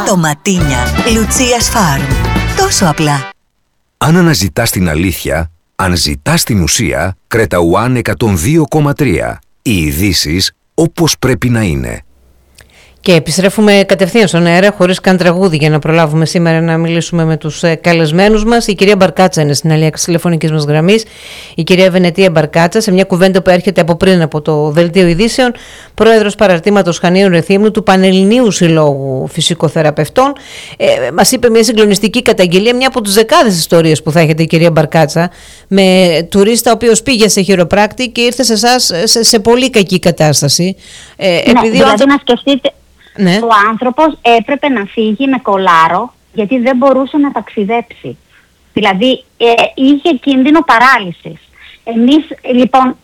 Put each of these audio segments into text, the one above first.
Ντοματίνια Λουτσίας Φάρμ. Τόσο απλά. Αν αναζητάς την αλήθεια, αν ζητάς την ουσία, Κρέτα One 102,3. Οι ειδήσεις όπως πρέπει να είναι. Και επιστρέφουμε κατευθείαν στον αέρα, χωρίς καν τραγούδι, για να προλάβουμε σήμερα να μιλήσουμε με τους καλεσμένους μας. Η κυρία Μπαρκάτσα είναι στην άλλη άκρη της τηλεφωνικής μας γραμμής. Η κυρία Βενετία Μπαρκάτσα, σε μια κουβέντα που έρχεται από πριν από το Δελτίο Ειδήσεων, πρόεδρος παραρτήματος Χανίων Ρεθύμνου του Πανελληνίου Συλλόγου Φυσικοθεραπευτών. Μας είπε μια συγκλονιστική καταγγελία, μια από τις δεκάδες ιστορίες που θα έχετε, η κυρία Μπαρκάτσα, με τουρίστα ο οποίος πήγε σε χειροπράκτη και ήρθε σε εσάς σε πολύ κακή κατάσταση. Επειδή δηλαδή να σκεφτείτε. Ναι. Ο άνθρωπος έπρεπε να φύγει με κολάρο γιατί δεν μπορούσε να ταξιδέψει. Δηλαδή είχε κίνδυνο παράλυσης. Εμείς λοιπόν,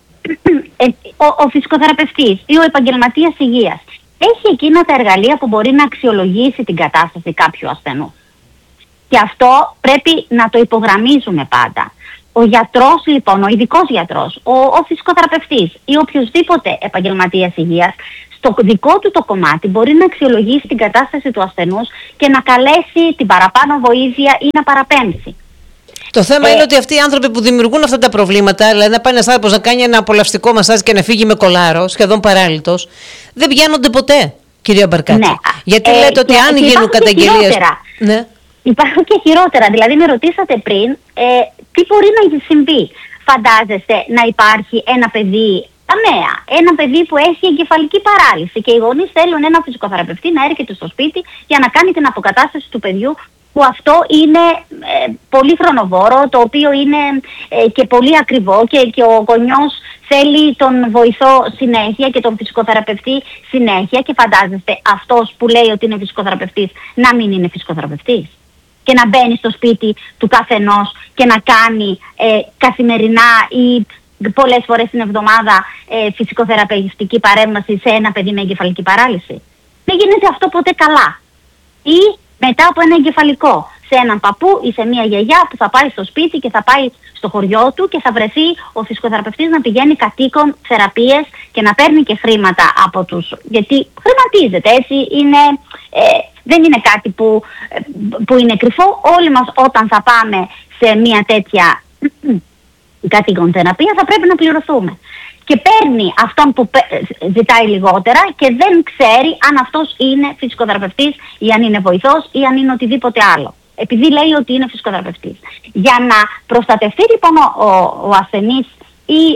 ο φυσικοθεραπευτής ή ο επαγγελματίας υγείας έχει εκείνα τα εργαλεία που μπορεί να αξιολογήσει την κατάσταση κάποιου ασθενού. Και αυτό πρέπει να το υπογραμμίζουμε πάντα. Ο γιατρός λοιπόν, ο ειδικός γιατρός, ο φυσικοθεραπευτής ή οποιοσδήποτε επαγγελματίας υγείας, στο δικό του το κομμάτι μπορεί να αξιολογήσει την κατάσταση του ασθενούς και να καλέσει την παραπάνω βοήθεια ή να παραπέμψει. Το θέμα είναι ότι αυτοί οι άνθρωποι που δημιουργούν αυτά τα προβλήματα, δηλαδή να πάει ένας άνθρωπος να κάνει ένα απολαυστικό μασάζ και να φύγει με κολάρο, σχεδόν παράλυτος, δεν πιάνονται ποτέ, κυρία Μπαρκάτσα. Ναι. Γιατί λέτε ότι αν γίνουν καταγγελίες. Ναι. Υπάρχουν και χειρότερα. Δηλαδή, με ρωτήσατε πριν, τι μπορεί να συμβεί. Φαντάζεστε να υπάρχει ένα παιδί. Ένα παιδί που έχει εγκεφαλική παράλυση και οι γονείς θέλουν ένα φυσικοθεραπευτή να έρχεται στο σπίτι για να κάνει την αποκατάσταση του παιδιού, που αυτό είναι πολύ χρονοβόρο, το οποίο είναι και πολύ ακριβό και ο γονιός θέλει τον βοηθό συνέχεια και τον φυσικοθεραπευτή συνέχεια, και φαντάζεστε αυτός που λέει ότι είναι φυσικοθεραπευτής να μην είναι φυσικοθεραπευτής και να μπαίνει στο σπίτι του καθενός και να κάνει καθημερινά ή πολλές φορές την εβδομάδα φυσικοθεραπευτική παρέμβαση σε ένα παιδί με εγκεφαλική παράλυση. Δεν γίνεται αυτό ποτέ καλά. Ή μετά από ένα εγκεφαλικό, σε έναν παππού ή σε μια γιαγιά που θα πάει στο σπίτι και θα πάει στο χωριό του και θα βρεθεί ο φυσικοθεραπευτής να πηγαίνει κατοίκον θεραπείες και να παίρνει και χρήματα από τους. Γιατί χρηματίζεται, έτσι είναι, δεν είναι κάτι που είναι κρυφό. Όλοι μας όταν θα πάμε σε μια τέτοια κατοίκον θεραπεία θα πρέπει να πληρωθούμε. Και παίρνει αυτόν που ζητάει λιγότερα και δεν ξέρει αν αυτός είναι φυσικοθεραπευτής ή αν είναι βοηθός ή αν είναι οτιδήποτε άλλο. Επειδή λέει ότι είναι φυσικοθεραπευτής. Για να προστατευτεί λοιπόν ο ασθενής ή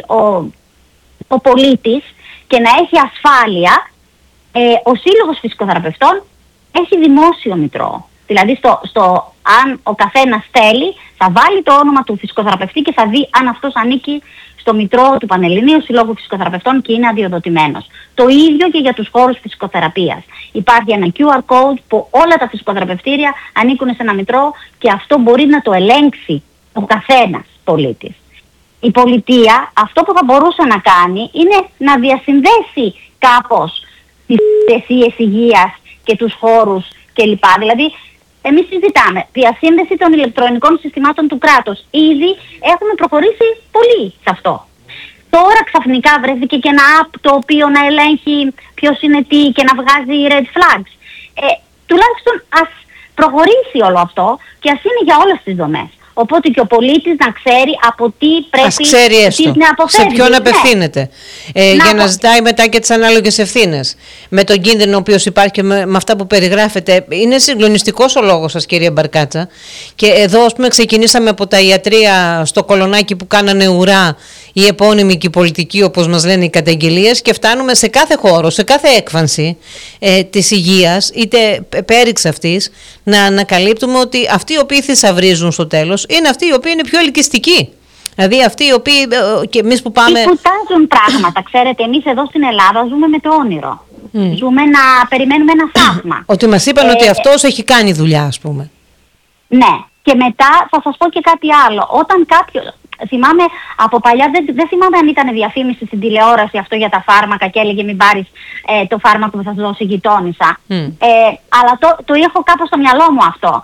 ο πολίτης και να έχει ασφάλεια, ο Σύλλογος Φυσικοθεραπευτών έχει δημόσιο μητρό. Δηλαδή αν ο καθένας θέλει θα βάλει το όνομα του φυσικοθεραπευτή και θα δει αν αυτός ανήκει στο μητρό του Πανελληνίου Συλλόγου Φυσικοθεραπευτών και είναι αδειοδοτημένος. Το ίδιο και για τους χώρους φυσικοθεραπείας. Υπάρχει ένα QR code που όλα τα φυσικοθεραπευτήρια ανήκουν σε ένα μητρό και αυτό μπορεί να το ελέγξει ο καθένας πολίτης. Η πολιτεία αυτό που θα μπορούσε να κάνει είναι να διασυνδέσει κάπως τις υπηρεσίες υγείας και τους χώρους κλπ. Δηλαδή, εμείς συζητάμε διασύνδεση των ηλεκτρονικών συστημάτων του κράτους. Ήδη έχουμε προχωρήσει πολύ σε αυτό. Τώρα ξαφνικά βρέθηκε και ένα app το οποίο να ελέγχει ποιος είναι τι και να βγάζει red flags. Τουλάχιστον ας προχωρήσει όλο αυτό και ας είναι για όλες τις δομές. Οπότε και ο πολίτης να ξέρει από τι πρέπει να αποφεύγει. Σε ποιον απευθύνεται. Για να ζητάει μετά και τις ανάλογες ευθύνες. Με τον κίνδυνο ο οποίος υπάρχει και με αυτά που περιγράφετε. Είναι συγκλονιστικός ο λόγος σας, κυρία Μπαρκάτσα. Και εδώ, ας πούμε, ξεκινήσαμε από τα ιατρεία στο Κολονάκι που κάνανε ουρά οι επώνυμοι και οι πολιτικοί, όπως μας λένε οι καταγγελίες, και φτάνουμε σε κάθε χώρο, σε κάθε έκφανση της υγείας, είτε πέριξ αυτής, να ανακαλύπτουμε ότι αυτοί οι οποίοι θησαυρίζουν στο τέλος είναι αυτοί οι οποίοι είναι πιο ελκυστικοί. Δηλαδή αυτοί οι οποίοι και εμείς που πάμε. Σπουδάζουν πράγματα, ξέρετε, εμείς εδώ στην Ελλάδα ζούμε με το όνειρο. Ζούμε να περιμένουμε ένα θαύμα. Ότι μας είπαν ότι αυτός έχει κάνει δουλειά, ας πούμε. Ναι, και μετά θα σας πω και κάτι άλλο. Όταν κάποιος. Θυμάμαι από παλιά, δεν θυμάμαι αν ήταν διαφήμιση στην τηλεόραση αυτό για τα φάρμακα και έλεγε μην πάρεις το φάρμακο που θα σου δώσει η γειτόνισσα. Αλλά το έχω κάπως στο μυαλό μου αυτό.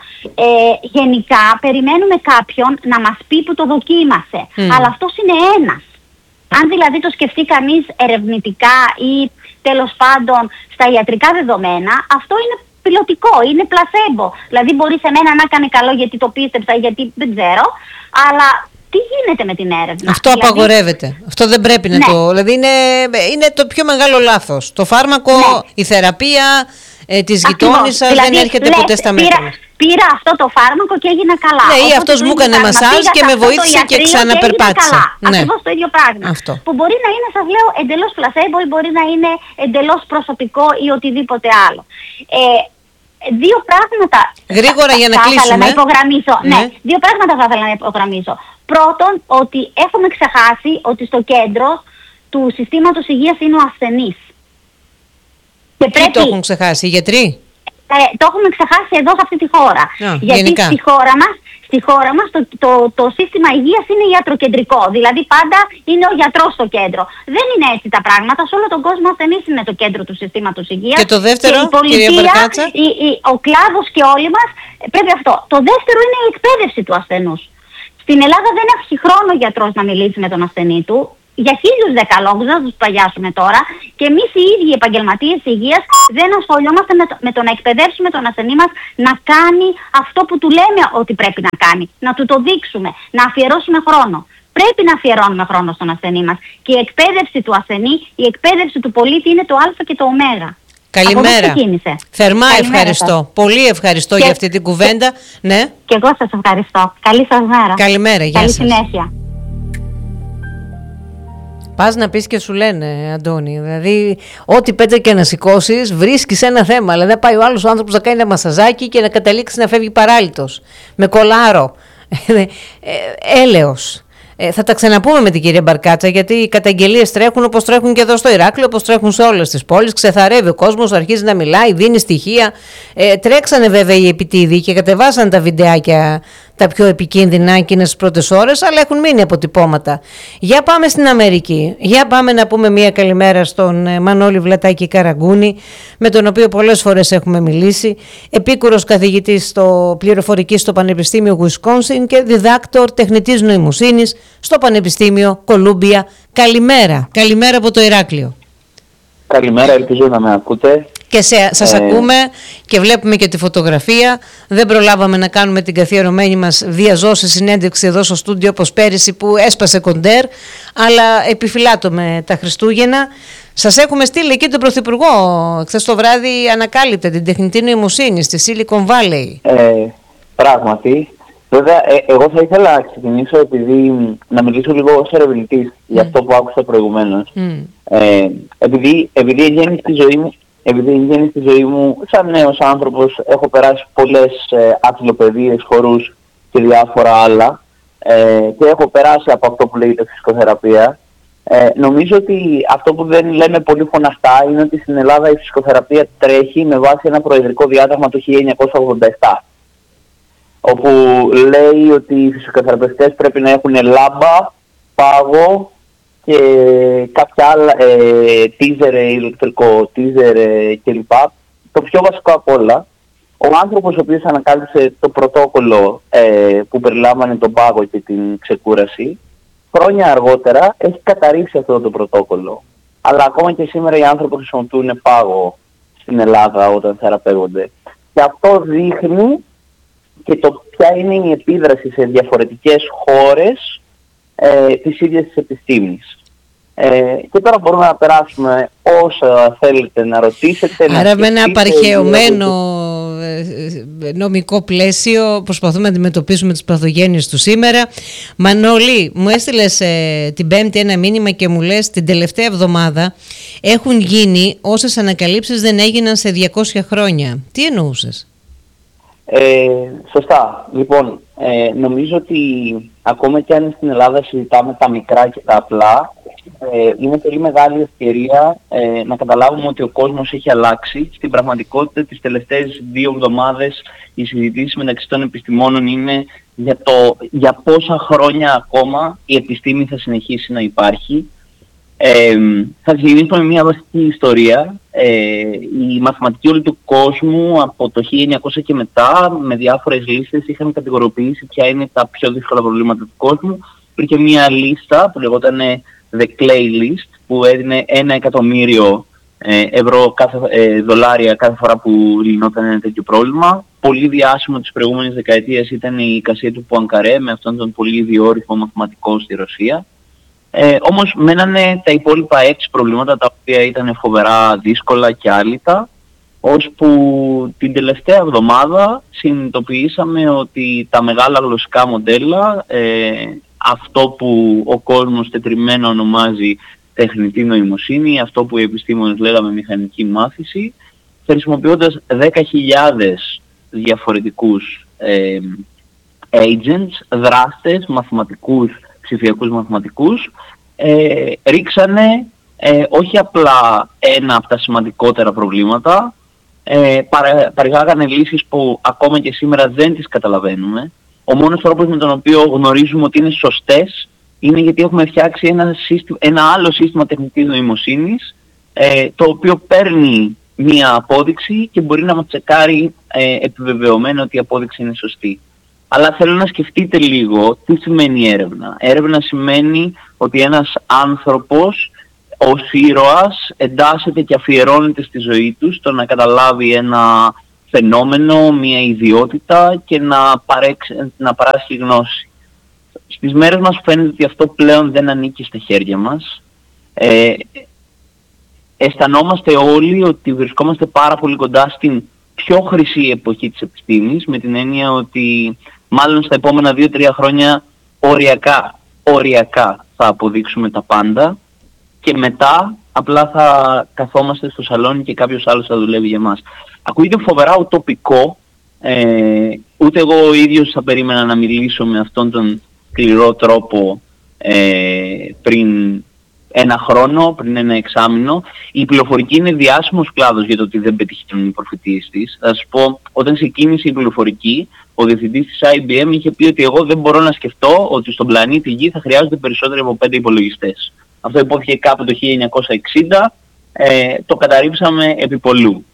Γενικά περιμένουμε κάποιον να μας πει που το δοκίμασε. Αλλά αυτός είναι ένας. Αν δηλαδή το σκεφτεί κανείς ερευνητικά ή τέλος πάντων στα ιατρικά δεδομένα, αυτό είναι πιλωτικό, είναι πλασέμπο. Δηλαδή μπορεί σε μένα να κάνει καλό γιατί το πίστεψα, γιατί δεν ξέρω, αλλά τι γίνεται με την έρευνα? Αυτό δηλαδή απαγορεύεται. Αυτό δεν πρέπει να το... Δηλαδή είναι το πιο μεγάλο λάθος. Το φάρμακο, η θεραπεία της γειτόνισσας δηλαδή, δεν έρχεται ποτέ στα μέτρα μας. Πήρα αυτό το φάρμακο και έγινα καλά. Ναι, ή αυτός μου έκανε μασάζ και με βοήθησε και ξαναπερπάτησα. Ναι. Ακριβώς το ίδιο πράγμα. Αυτό. Που μπορεί να είναι, σας λέω, εντελώς πλασέμπο ή μπορεί να είναι εντελώς προσωπικό ή οτιδήποτε άλλο. Δύο πράγματα γρήγορα για να κλείσουμε. Να υπογραμμίσω. Ναι, δύο πράγματα θα ήθελα να υπογραμμίσω. Πρώτον, ότι έχουμε ξεχάσει ότι στο κέντρο του συστήματος υγείας είναι ο ασθενής. Τι το έχουν ξεχάσει, οι γιατροί? Το έχουμε ξεχάσει εδώ σε αυτή τη χώρα. Γιατί γενικά στη χώρα μας το σύστημα υγείας είναι ιατροκεντρικό. Δηλαδή πάντα είναι ο γιατρός στο κέντρο. Δεν είναι έτσι τα πράγματα. Σε όλο τον κόσμο ασθενής είναι το κέντρο του συστήματος υγείας. Και το δεύτερο, και η πολιτεία, κυρία Μπαρκάτσα? ο κλάδος και όλοι μας πρέπει αυτό. Το δεύτερο είναι η εκπαίδευση του ασθενούς. Στην Ελλάδα δεν έχει χρόνο ο γιατρός να μιλήσει με τον ασθενή του. Για 1010 λόγους, δεν θα τους παγιάσουμε τώρα, και εμείς οι ίδιοι οι επαγγελματίες υγείας δεν ασχολιόμαστε με το να εκπαιδεύσουμε τον ασθενή μας να κάνει αυτό που του λέμε ότι πρέπει να κάνει. Να του το δείξουμε, να αφιερώσουμε χρόνο. Πρέπει να αφιερώνουμε χρόνο στον ασθενή μας. Και η εκπαίδευση του ασθενή, η εκπαίδευση του πολίτη είναι το α και το ω. Καλημέρα. Θερμά ευχαριστώ. Σας. Πολύ ευχαριστώ για αυτή την κουβέντα. Ναι. Και εγώ σας ευχαριστώ. Καλή σας μέρα. Καλημέρα. Γεια σας. Καλή συνέχεια. Πας να πεις και σου λένε, Αντώνη. Δηλαδή, ό,τι πέτσα και να σηκώσεις, βρίσκεις ένα θέμα. Αλλά δεν πάει ο άλλος ο άνθρωπος να κάνει ένα μασαζάκι και να καταλήξει να φεύγει παράλυτος. Με κολάρο. Έλεος. Θα τα ξαναπούμε με την κυρία Μπαρκάτσα, γιατί οι καταγγελίες τρέχουν όπως τρέχουν και εδώ στο Ηράκλειο, όπως τρέχουν σε όλες τις πόλεις. Ξεθαρεύει ο κόσμος, αρχίζει να μιλάει, δίνει στοιχεία. Τρέξανε βέβαια οι επιτίδοι και κατεβάσαν τα βιντεάκια τα πιο επικίνδυνα εκείνες τις πρώτες ώρες, αλλά έχουν μείνει αποτυπώματα. Για πάμε στην Αμερική. Για πάμε να πούμε μια καλημέρα στον Μανώλη Βλατάκη Καραγκούνη, με τον οποίο πολλές φορές έχουμε μιλήσει. Επίκουρος καθηγητής πληροφορικής στο Πανεπιστήμιο Wisconsin και διδάκτορ τεχνητής νοημοσύνης στο Πανεπιστήμιο Κολούμπια. Καλημέρα. Καλημέρα από το Ηράκλειο. Καλημέρα, ελπίζω να με ακούτε. Και σας ακούμε και βλέπουμε και τη φωτογραφία. Δεν προλάβαμε να κάνουμε την καθιερωμένη μας διαζώση συνέντευξη εδώ στο στούντιο όπως πέρυσι που έσπασε κοντέρ, αλλά επιφυλάτω με τα Χριστούγεννα. Σας έχουμε στείλει εκεί τον Πρωθυπουργό. Χθες το βράδυ ανακάλυπτε την τεχνητή νοημοσύνη στη Silicon Valley. Πράγματι. Βέβαια, εγώ θα ήθελα να ξεκινήσω να μιλήσω λίγο ως ερευνητής για αυτό που άκουσα προηγουμένως. Επειδή βγαίνει στη ζωή μου σαν νέος άνθρωπος, έχω περάσει πολλές αθλοπαιδείες, χορούς και διάφορα άλλα και έχω περάσει από αυτό που λέγεται φυσικοθεραπεία. Νομίζω ότι αυτό που δεν λέμε πολύ φωναχτά είναι ότι στην Ελλάδα η φυσικοθεραπεία τρέχει με βάση ένα προεδρικό διάταγμα το 1987, όπου λέει ότι οι φυσικοθεραπευτές πρέπει να έχουν λάμπα, πάγο και κάποια άλλα, τίζερ, ηλεκτρικό τίζερ κλπ. Το πιο βασικό απ' όλα, ο άνθρωπος ο οποίος ανακάλυψε το πρωτόκολλο που περιλάμβανε τον πάγο και την ξεκούραση, χρόνια αργότερα έχει καταρρίψει αυτό το πρωτόκολλο. Αλλά ακόμα και σήμερα οι άνθρωποι χρησιμοποιούν πάγο στην Ελλάδα όταν θεραπεύονται. Και αυτό δείχνει και ποια είναι η επίδραση σε διαφορετικές χώρες της ίδιας της επιστήμης. Και τώρα μπορούμε να περάσουμε όσα θέλετε να ρωτήσετε. Άρα με ένα απαρχαιωμένο νομικό πλαίσιο προσπαθούμε να αντιμετωπίσουμε τις παθογένειες του σήμερα. Μανώλη, μου έστειλες την Πέμπτη ένα μήνυμα και μου λες την τελευταία εβδομάδα έχουν γίνει όσες ανακαλύψεις δεν έγιναν σε 200 χρόνια. Τι εννοούσες? Σωστά. Λοιπόν, νομίζω ότι ακόμα και αν στην Ελλάδα συζητάμε τα μικρά και τα απλά, είναι πολύ μεγάλη ευκαιρία να καταλάβουμε ότι ο κόσμος έχει αλλάξει. Στην πραγματικότητα τις τελευταίες 2 εβδομάδες οι συζητήσεις μεταξύ των επιστημόνων είναι για πόσα χρόνια ακόμα η επιστήμη θα συνεχίσει να υπάρχει. Θα ξεκινήσουμε με μια βασική ιστορία. Οι μαθηματικοί όλου του κόσμου από το 1900 και μετά με διάφορες λίστες είχαν κατηγοριοποιήσει ποια είναι τα πιο δύσκολα προβλήματα του κόσμου. Υπήρχε μια λίστα που λεγόταν The Clay List που έδινε 1 εκατομμύριο δολάρια κάθε φορά που λυνόταν ένα τέτοιο πρόβλημα. Πολύ διάσημο της προηγούμενης δεκαετίας ήταν η εικασία του Πουανκαρέ με αυτόν τον πολύ ιδιόρυθμο μαθηματικό στη Ρωσία. Όμως μένανε τα υπόλοιπα 6 προβλήματα, τα οποία ήταν φοβερά δύσκολα και άλυτα, ώσπου την τελευταία εβδομάδα συνειδητοποιήσαμε ότι τα μεγάλα γλωσσικά μοντέλα, αυτό που ο κόσμος τετριμμένα ονομάζει τεχνητή νοημοσύνη, αυτό που οι επιστήμονες λέγαμε μηχανική μάθηση, χρησιμοποιώντας 10.000 διαφορετικούς agents, δράστες, μαθηματικούς, ψηφιακούς μαθηματικούς, ρίξανε όχι απλά ένα από τα σημαντικότερα προβλήματα, παρηγάγανε λύσεις που ακόμα και σήμερα δεν τις καταλαβαίνουμε. Ο μόνος τρόπος με τον οποίο γνωρίζουμε ότι είναι σωστές είναι γιατί έχουμε φτιάξει ένα άλλο σύστημα τεχνητής νοημοσύνης, το οποίο παίρνει μία απόδειξη και μπορεί να μας τσεκάρει επιβεβαιωμένο ότι η απόδειξη είναι σωστή. Αλλά θέλω να σκεφτείτε λίγο τι σημαίνει έρευνα. Έρευνα σημαίνει ότι ένας άνθρωπος ως ήρωας εντάσσεται και αφιερώνεται στη ζωή του στο να καταλάβει ένα φαινόμενο, μια ιδιότητα και να παράσχει γνώση. Στις μέρες μας φαίνεται ότι αυτό πλέον δεν ανήκει στα χέρια μας. Αισθανόμαστε όλοι ότι βρισκόμαστε πάρα πολύ κοντά στην πιο χρυσή εποχή της επιστήμης, με την έννοια ότι μάλλον στα επόμενα 2-3 χρόνια οριακά θα αποδείξουμε τα πάντα και μετά απλά θα καθόμαστε στο σαλόνι και κάποιος άλλος θα δουλεύει για μας. Ακούγεται φοβερά ουτοπικό, ούτε εγώ ο ίδιος θα περίμενα να μιλήσω με αυτόν τον σκληρό τρόπο πριν ένα χρόνο, πριν ένα εξάμηνο. Η πληροφορική είναι διάσημος κλάδος για το ότι δεν πετυχαίνουν οι προφητείες της. Θα σας πω, όταν ξεκίνησε η πληροφορική, ο διευθυντής της IBM είχε πει ότι εγώ δεν μπορώ να σκεφτώ ότι στον πλανήτη Γη θα χρειάζονται περισσότεροι από 5 υπολογιστές. Αυτό υπόθηκε κάπου το 1960, το καταρρίψαμε επί πολλού.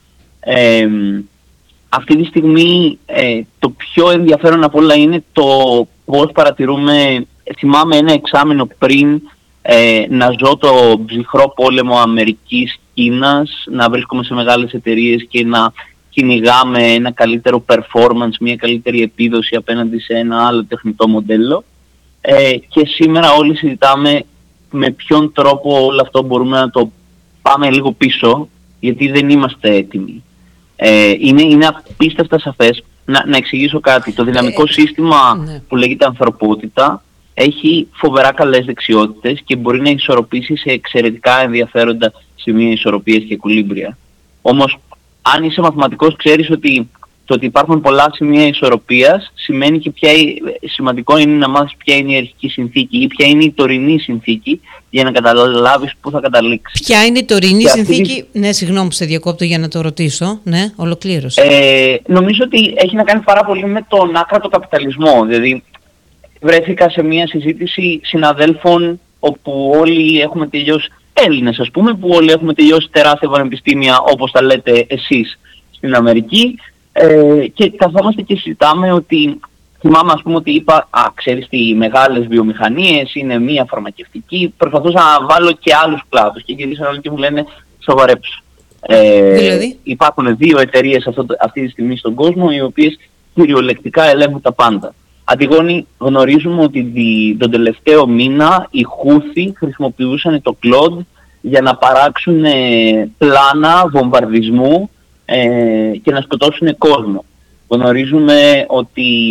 Αυτή τη στιγμή το πιο ενδιαφέρον από όλα είναι το πώς παρατηρούμε. Θυμάμαι ένα εξάμηνο πριν να ζω το ψυχρό πόλεμο Αμερικής-Κίνας, να βρίσκομαι σε μεγάλες εταιρείες και να κυνηγάμε ένα καλύτερο performance, μια καλύτερη επίδοση απέναντι σε ένα άλλο τεχνητό μοντέλο. Και σήμερα όλοι συζητάμε με ποιον τρόπο όλο αυτό μπορούμε να το πάμε λίγο πίσω, γιατί δεν είμαστε έτοιμοι. Είναι απίστευτα σαφές. Να εξηγήσω κάτι. Το δυναμικό σύστημα που λέγεται ανθρωπότητα έχει φοβερά καλές δεξιότητες και μπορεί να ισορροπήσει σε εξαιρετικά ενδιαφέροντα σημεία ισορροπίας και εκουλίμπρια. Όμως, αν είσαι μαθηματικός, ξέρεις ότι το ότι υπάρχουν πολλά σημεία ισορροπίας σημαίνει και σημαντικό είναι να μάθεις ποια είναι η αρχική συνθήκη ή ποια είναι η τωρινή συνθήκη για να καταλάβεις πού θα καταλήξεις. Ποια είναι η τωρινή συνθήκη, ναι, συγγνώμη που σε διακόπτω για να το ρωτήσω, ναι, ολοκλήρωσε. Νομίζω ότι έχει να κάνει πάρα πολύ με τον άκρατο καπιταλισμό. Δηλαδή, βρέθηκα σε μια συζήτηση συναδέλφων όπου όλοι έχουμε τελειώσει, Έλληνες ας πούμε, που όλοι έχουμε τελειώσει τεράστια πανεπιστήμια όπως τα λέτε εσείς στην Αμερική, και καθόμαστε και συζητάμε ότι, θυμάμαι ας πούμε ότι είπα, ξέρεις τι, οι μεγάλες βιομηχανίες είναι μία φαρμακευτική, προσπαθούσα να βάλω και άλλους κλάδους και γυρίσαν όλοι και μου λένε σοβαρέψου. Δηλαδή? Υπάρχουν 2 εταιρείες αυτή τη στιγμή στον κόσμο οι οποίες κυριολεκτικά ελέγχουν τα πάντα. Αντιγόνη, γνωρίζουμε ότι τον τελευταίο μήνα οι Χούθι χρησιμοποιούσαν το Claude για να παράξουν πλάνα βομβαρδισμού και να σκοτώσουν κόσμο. Γνωρίζουμε ότι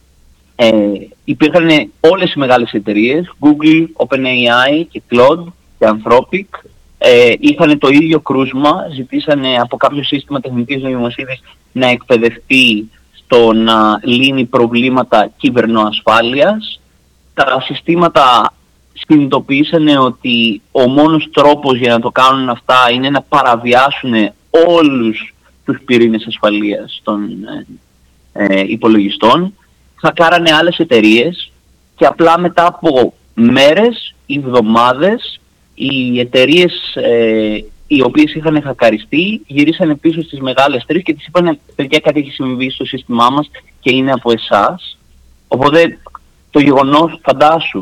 υπήρχαν όλες οι μεγάλες εταιρείες, Google, OpenAI και Claude και Anthropic, είχαν το ίδιο κρούσμα, ζητήσανε από κάποιο σύστημα τεχνητής νοημοσύνης να εκπαιδευτεί στο να λύνει προβλήματα κυβερνοασφάλειας. Τα συστήματα συνειδητοποιήσανε ότι ο μόνος τρόπος για να το κάνουν αυτά είναι να παραβιάσουν όλους τους πυρήνες ασφαλείας των υπολογιστών. Χακάρανε άλλες εταιρείες και απλά μετά από μέρες ή εβδομάδες οι εταιρείες οι οποίες είχαν χακαριστεί γυρίσανε πίσω στις μεγάλες 3 και τις είπανε παιδιά, κάτι έχει συμβεί στο σύστημά μας και είναι από εσάς. Οπότε το γεγονός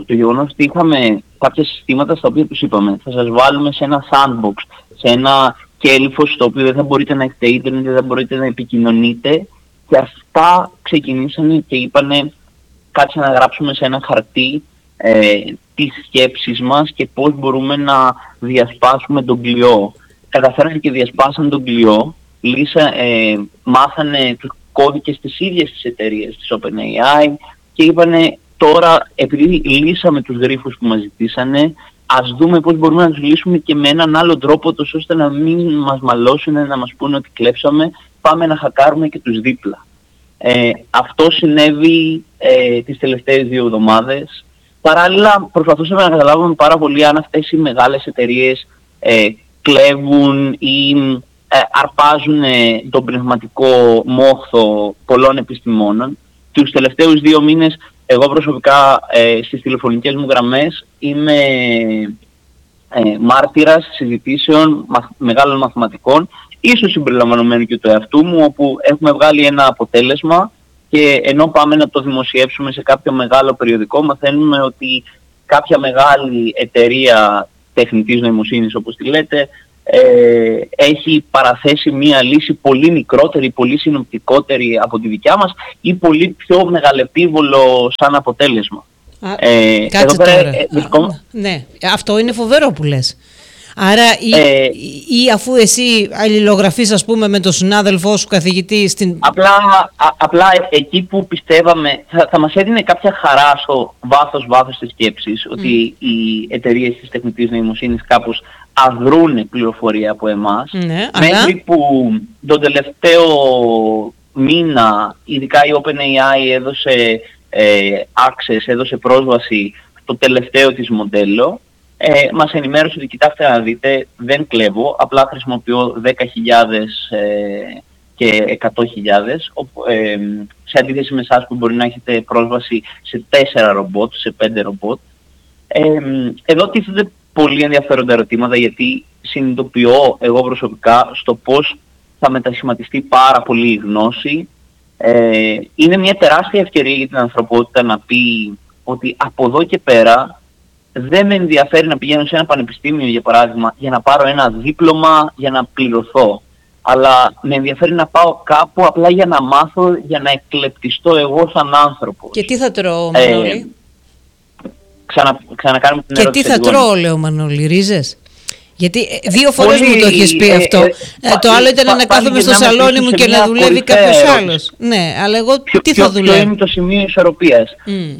ότι είχαμε κάποια συστήματα στα οποία τους είπαμε θα σας βάλουμε σε ένα sandbox, σε ένα κέλυφος στο οποίο δεν θα μπορείτε να έχετε ίντερνετ, δεν θα μπορείτε να επικοινωνείτε, και αυτά ξεκινήσανε και είπανε κάτσε να γράψουμε σε ένα χαρτί τις σκέψεις μας και πώς μπορούμε να διασπάσουμε τον κλειό. Καταφέρανε και διασπάσαν τον κλειό, μάθανε τους κώδικες της ίδιας της εταιρείας, της OpenAI, και είπανε τώρα επειδή λύσαμε τους γρίφους που μας ζητήσανε, ας δούμε πώς μπορούμε να τους λύσουμε και με έναν άλλο τρόπο, τόσο ώστε να μην μας μαλώσουν, να μας πούνε ότι κλέψαμε, πάμε να χακάρουμε και τους δίπλα. Αυτό συνέβη τις τελευταίες 2 εβδομάδες. Παράλληλα προσπαθούσαμε να καταλάβουμε πάρα πολύ αν αυτές οι μεγάλες εταιρείες κλέβουν ή αρπάζουν τον πνευματικό μόχθο πολλών επιστημόνων. Τους τελευταίους 2 μήνες εγώ προσωπικά στις τηλεφωνικές μου γραμμές είμαι μάρτυρας συζητήσεων μεγάλων μαθηματικών, ίσως συμπεριλαμβανομένου και του εαυτού μου, όπου έχουμε βγάλει ένα αποτέλεσμα και ενώ πάμε να το δημοσιεύσουμε σε κάποιο μεγάλο περιοδικό, μαθαίνουμε ότι κάποια μεγάλη εταιρεία τεχνητής νοημοσύνης, όπως τη λέτε, έχει παραθέσει μία λύση πολύ μικρότερη, πολύ συνοπτικότερη από τη δικιά μας ή πολύ πιο μεγαλεπίβολο σαν αποτέλεσμα. Κάτσε τώρα. Ναι, αυτό είναι φοβερό που λες. Άρα ή αφού εσύ αλληλογραφείς, ας πούμε, με τον συνάδελφό σου καθηγητή στην... Απλά εκεί που πιστεύαμε θα μας έδινε κάποια χαρά στο βάθος της σκέψης ότι οι εταιρείες της τεχνητής νοημοσύνης κάπως αδρούνε πληροφορία από εμάς, μέχρι που τον τελευταίο μήνα ειδικά η OpenAI έδωσε access, έδωσε πρόσβαση στο τελευταίο της μοντέλο. Μας ενημέρωσε ότι κοιτάξτε να δείτε, δεν κλέβω, απλά χρησιμοποιώ 10.000 και 100.000, σε αντίθεση με εσάς που μπορεί να έχετε πρόσβαση σε 4 ρομπότ, σε 5 ρομπότ. Εδώ τίθεται πολύ ενδιαφέροντα ερωτήματα, γιατί συνειδητοποιώ εγώ προσωπικά στο πώς θα μετασχηματιστεί πάρα πολύ η γνώση. Είναι μια τεράστια ευκαιρία για την ανθρωπότητα να πει ότι από εδώ και πέρα δεν με ενδιαφέρει να πηγαίνω σε ένα πανεπιστήμιο, για παράδειγμα, για να πάρω ένα δίπλωμα για να πληρωθώ. Αλλά με ενδιαφέρει να πάω κάπου απλά για να μάθω, για να εκλεπτιστώ εγώ σαν άνθρωπος. Και τι θα τρώω, Μανώλη? Ξανακάνουμε την ερώτηση. Και τι θα τρώω, λέω, Μανώλη, ρίζες? Γιατί 2 φορές μου το έχεις πει αυτό. Το άλλο ήταν να κάθομαι στο σαλόνι μου και να δουλεύει κάποιος άλλος. Ναι, αλλά εγώ τι θα δουλεύω? Ποιο είναι το σημείο ισορροπίας?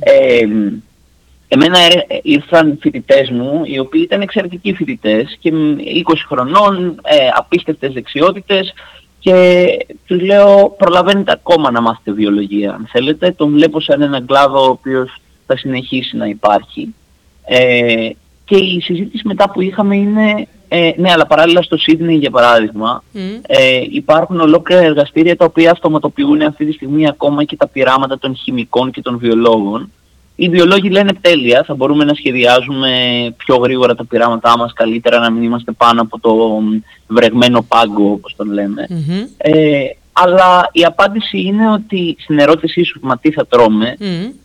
Εμένα ήρθαν φοιτητές μου, οι οποίοι ήταν εξαιρετικοί φοιτητές και 20 χρονών, απίστευτες δεξιότητες, και τους λέω προλαβαίνετε ακόμα να μάθετε βιολογία αν θέλετε. Τον βλέπω σαν έναν κλάδο ο οποίος θα συνεχίσει να υπάρχει. Και η συζήτηση μετά που είχαμε είναι, ναι, αλλά παράλληλα στο Σίδνεϊ για παράδειγμα υπάρχουν ολόκληρα εργαστήρια τα οποία αυτοματοποιούν αυτή τη στιγμή ακόμα και τα πειράματα των χημικών και των βιολόγων. Οι βιολόγοι λένε τέλεια, θα μπορούμε να σχεδιάζουμε πιο γρήγορα τα πειράματά μας, καλύτερα να μην είμαστε πάνω από το βρεγμένο πάγκο, όπως τον λέμε. Αλλά η απάντηση είναι ότι στην ερώτησή σου, μα τι θα τρώμε,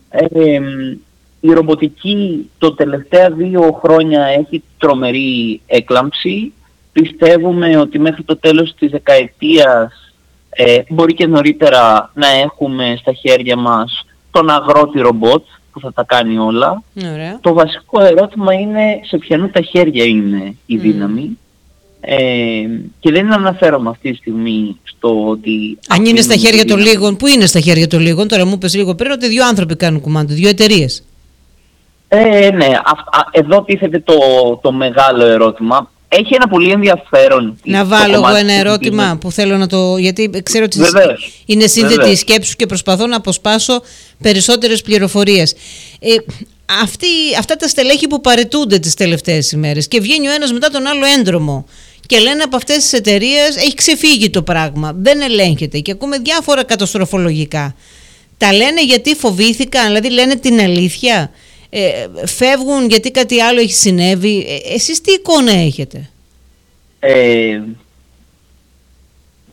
η ρομποτική το τελευταία 2 χρόνια έχει τρομερή έκλαμψη. Πιστεύουμε ότι μέχρι το τέλος της δεκαετίας, μπορεί και νωρίτερα, να έχουμε στα χέρια μας τον αγρότη ρομπότ που θα τα κάνει όλα. Ωραία. Το βασικό ερώτημα είναι σε ποιανού τα χέρια είναι η δύναμη. Και δεν αναφέρομαι αυτή τη στιγμή στο ότι... Αν είναι στα χέρια των λίγων, πού είναι στα χέρια των λίγων? Τώρα μου είπες λίγο πριν ότι 2 άνθρωποι κάνουν κουμάντο, 2 εταιρείες. Ναι, εδώ τίθεται το μεγάλο ερώτημα. Έχει ένα πολύ ενδιαφέρον... Να βάλω εγώ ένα ερώτημα που θέλω να το... Γιατί ξέρω ότι είναι σύνδετη η σκέψη σου και προσπαθώ να αποσπάσω περισσότερες πληροφορίες. Αυτά τα στελέχη που παραιτούνται τις τελευταίες ημέρες και βγαίνει ο ένας μετά τον άλλο έντρομο και λένε από αυτές τις εταιρείες έχει ξεφύγει το πράγμα, δεν ελέγχεται, και ακούμε διάφορα καταστροφολογικά. Τα λένε γιατί φοβήθηκαν, δηλαδή λένε την αλήθεια? Φεύγουν γιατί κάτι άλλο έχει συνέβη? Εσείς τι εικόνα έχετε?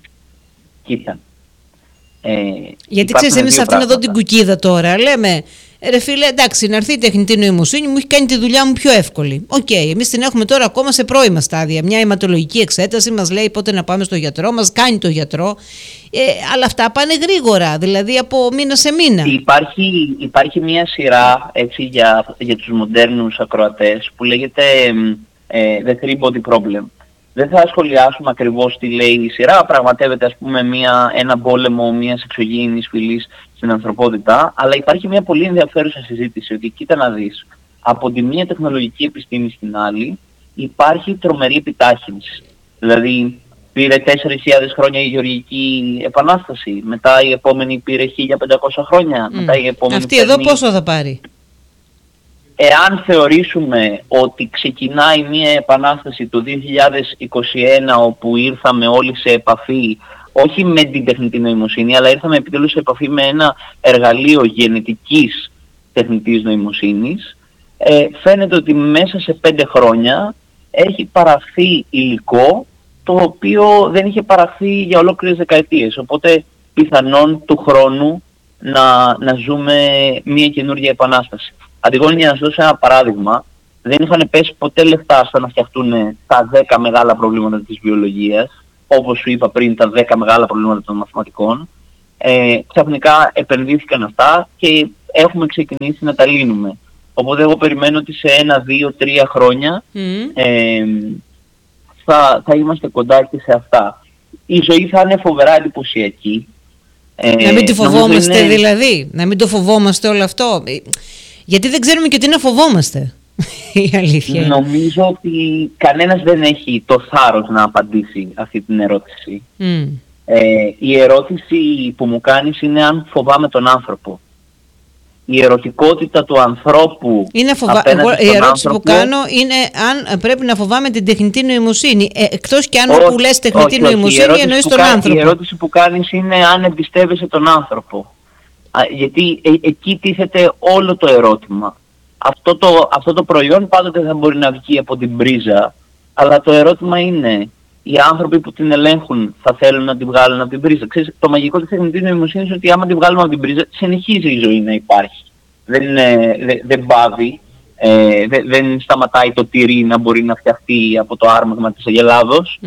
Κοίτα. Γιατί ξέρεις, εμείς αυτήν εδώ την κουκίδα τώρα λέμε Ρε φίλε, εντάξει, να έρθει η τεχνητή νοημοσύνη μου έχει κάνει τη δουλειά μου πιο εύκολη. Οκ, εμείς την έχουμε τώρα ακόμα σε πρώιμα στάδια. Μια αιματολογική εξέταση μας λέει πότε να πάμε στο γιατρό, μας κάνει το γιατρό. Αλλά αυτά πάνε γρήγορα, δηλαδή από μήνα σε μήνα. Υπάρχει μια σειρά έτσι, για τους μοντέρνους ακροατές που λέγεται The Three Body Problem. Δεν θα σχολιάσουμε ακριβώς τι λέει η σειρά, πραγματεύεται ας πούμε ένα πόλεμο μιας εξωγήινης φυλής στην ανθρωπότητα, αλλά υπάρχει μια πολύ ενδιαφέρουσα συζήτηση ότι κοίτα να δεις, από τη μία τεχνολογική επιστήμη στην άλλη υπάρχει τρομερή επιτάχυνση. Δηλαδή πήρε 4.000 χρόνια η Γεωργική Επανάσταση, μετά η επόμενη πήρε 1.500 χρόνια, μετά η επόμενη... Αυτή εδώ πόσο θα πάρει? Εάν θεωρήσουμε ότι ξεκινάει μια επανάσταση το 2021 όπου ήρθαμε όλοι σε επαφή, όχι με την τεχνητή νοημοσύνη, αλλά ήρθαμε επιτέλους σε επαφή με ένα εργαλείο γενετικής τεχνητής νοημοσύνης, φαίνεται ότι μέσα σε 5 χρόνια έχει παραχθεί υλικό το οποίο δεν είχε παραχθεί για ολόκληρες δεκαετίες. Οπότε πιθανόν του χρόνου να ζούμε μια καινούργια επανάσταση. Αντιγόνη, για να σας δώσω ένα παράδειγμα, δεν είχαν πέσει ποτέ λεφτά στο να φτιαχτούν τα 10 μεγάλα προβλήματα της βιολογίας, όπως σου είπα πριν, τα 10 μεγάλα προβλήματα των μαθηματικών. Ξαφνικά επενδύθηκαν αυτά και έχουμε ξεκινήσει να τα λύνουμε. Οπότε εγώ περιμένω ότι σε 1, 2, 3 χρόνια θα είμαστε κοντά και σε αυτά. Η ζωή θα είναι φοβερά εντυπωσιακή. Να μην τη φοβόμαστε δηλαδή, να μην το φοβόμαστε όλο αυτό. Γιατί δεν ξέρουμε και τι να φοβόμαστε. Η αλήθεια. Νομίζω ότι κανένας δεν έχει το θάρρος να απαντήσει αυτή την ερώτηση. Η ερώτηση που μου κάνεις είναι αν φοβάμαι τον άνθρωπο. Η ερωτικότητα του ανθρώπου είναι η ερώτηση που κάνω είναι αν πρέπει να φοβάμαι την τεχνητή νοημοσύνη. Εκτός και αν που λες τεχνητή νοημοσύνη εννοείς τον άνθρωπο. Η ερώτηση που κάνεις είναι αν εμπιστεύεσαι τον άνθρωπο. Γιατί εκεί τίθεται όλο το ερώτημα. Αυτό το προϊόν πάντοτε θα μπορεί να βγει από την πρίζα, αλλά το ερώτημα είναι οι άνθρωποι που την ελέγχουν θα θέλουν να την βγάλουν από την πρίζα. Ξέρεις, το μαγικό της τεχνητής νοημοσύνης είναι ότι άμα την βγάλουμε από την πρίζα συνεχίζει η ζωή να υπάρχει. Δεν πάβει, δεν σταματάει το τυρί να μπορεί να φτιαχτεί από το άρμαγμα της Αγελάδος.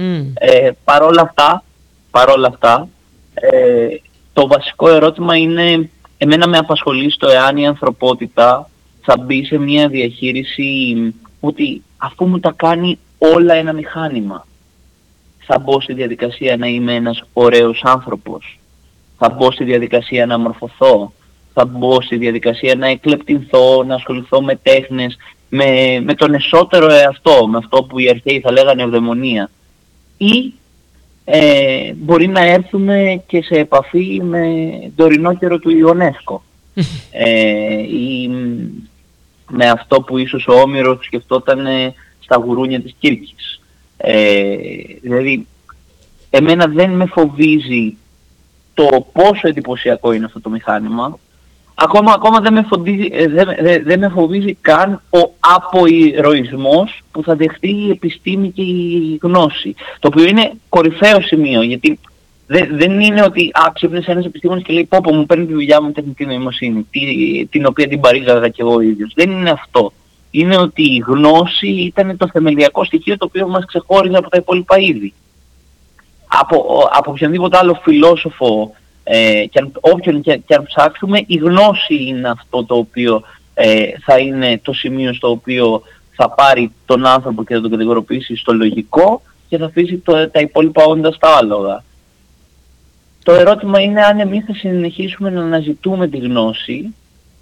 Παρόλα αυτά, το βασικό ερώτημα είναι, εμένα με απασχολεί στο εάν η ανθρωπότητα θα μπει σε μια διαχείριση ότι αφού μου τα κάνει όλα ένα μηχάνημα, θα μπω στη διαδικασία να είμαι ένας ωραίος άνθρωπος, θα μπω στη διαδικασία να μορφωθώ, θα μπω στη διαδικασία να εκλεπτυνθώ, να ασχοληθώ με τέχνες, με τον εσωτερικό εαυτό, με αυτό που οι αρχαίοι θα λέγανε ευδαιμονία, ή μπορεί να έρθουμε και σε επαφή με το ορεινό του Ιωνέσκο ή με αυτό που ίσως ο Όμηρος σκεφτόταν στα γουρούνια της Κύρκης. Δηλαδή εμένα δεν με φοβίζει το πόσο εντυπωσιακό είναι αυτό το μηχάνημα. Ακόμα δεν με φοβίζει καν ο αποηρωισμός που θα δεχτεί η επιστήμη και η γνώση. Το οποίο είναι κορυφαίο σημείο, γιατί δεν είναι ότι ξύπνησε ένας επιστήμονας και λέει πω μου παίρνει τη δουλειά μου τεχνητή νοημοσύνη, την οποία την παρήγαγα και εγώ ίδιος. Δεν είναι αυτό. Είναι ότι η γνώση ήταν το θεμελιακό στοιχείο το οποίο μας ξεχώριζε από τα υπόλοιπα είδη. Από οποιονδήποτε άλλο φιλόσοφο, όποιον και αν ψάξουμε, η γνώση είναι αυτό το οποίο θα είναι το σημείο στο οποίο θα πάρει τον άνθρωπο και θα τον κατηγοροποιήσει στο λογικό και θα αφήσει τα υπόλοιπα όντα στα άλογα. Το ερώτημα είναι αν εμείς θα συνεχίσουμε να αναζητούμε τη γνώση,